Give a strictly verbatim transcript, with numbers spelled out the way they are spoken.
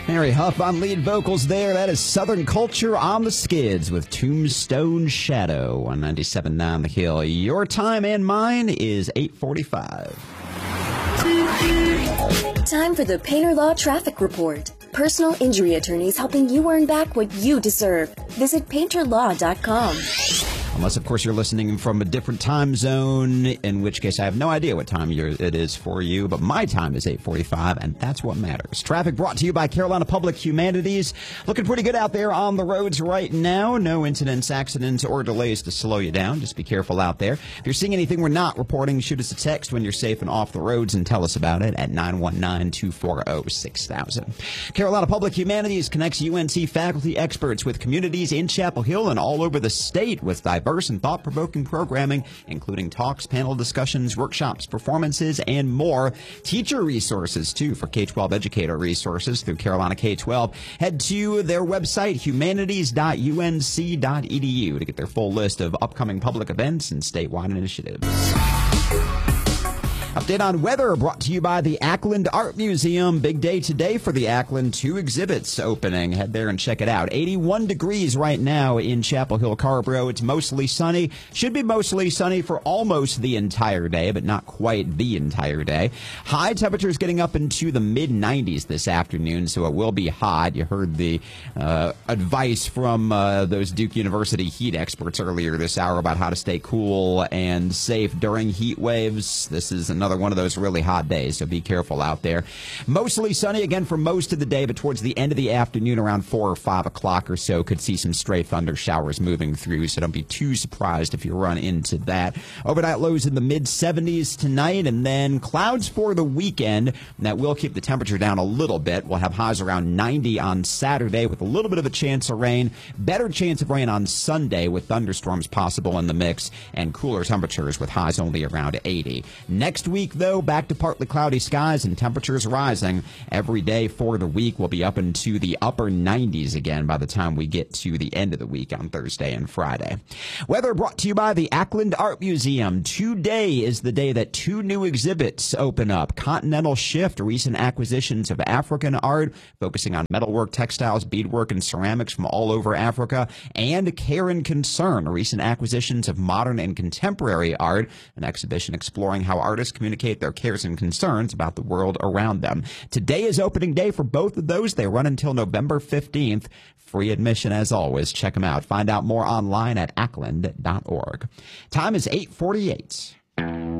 Mary Huff on lead vocals there. That is Southern Culture on the Skids with Tombstone Shadow on ninety-seven point nine The Hill. Your time and mine is eight forty-five. Time for the Painter Law Traffic Report. Personal injury attorneys helping you earn back what you deserve. Visit painter law dot com. Unless, of course, you're listening from a different time zone, in which case I have no idea what time you're, it is for you. But my time is eight forty-five, and that's what matters. Traffic brought to you by Carolina Public Humanities. Looking pretty good out there on the roads right now. No incidents, accidents, or delays to slow you down. Just be careful out there. If you're seeing anything we're not reporting, shoot us a text when you're safe and off the roads and tell us about it at nine one nine, two four zero, six thousand. Carolina Public Humanities connects U N C faculty experts with communities in Chapel Hill and all over the state with diverse and thought-provoking programming, including talks, panel discussions, workshops, performances, and more. Teacher resources, too, for K twelve educator resources through Carolina K twelve. Head to their website, humanities dot u n c dot e d u, to get their full list of upcoming public events and statewide initiatives. Update on weather brought to you by the Ackland Art Museum. Big day today for the Ackland. Two exhibits opening. Head there and check it out. eighty-one degrees right now in Chapel Hill, Carborough. It's mostly sunny. Should be mostly sunny for almost the entire day, but not quite the entire day. High temperatures getting up into the mid nineties this afternoon, so it will be hot. You heard the uh, advice from uh, those Duke University heat experts earlier this hour about how to stay cool and safe during heat waves. This is another Another one of those really hot days, so be careful out there. Mostly sunny again for most of the day, but towards the end of the afternoon, around four or five o'clock or so, could see some stray thunder showers moving through, so don't be too surprised if you run into that. Overnight lows in the mid seventies tonight, and then clouds for the weekend. That will keep the temperature down a little bit. We'll have highs around ninety on Saturday with a little bit of a chance of rain. Better chance of rain on Sunday with thunderstorms possible in the mix, and cooler temperatures with highs only around eighty. Next week, though, back to partly cloudy skies and temperatures rising. Every day for the week will be up into the upper nineties again by the time we get to the end of the week on Thursday and Friday. Weather brought to you by the Ackland Art Museum. Today is the day that two new exhibits open up. Continental Shift, recent acquisitions of African art, focusing on metalwork, textiles, beadwork, and ceramics from all over Africa. And Care and Concern, recent acquisitions of modern and contemporary art, an exhibition exploring how artists communicate their cares and concerns about the world around them. Today is opening day for both of those. They run until November fifteenth. Free admission as always. Check them out. Find out more online at ackland dot org. Time is eight forty-eight.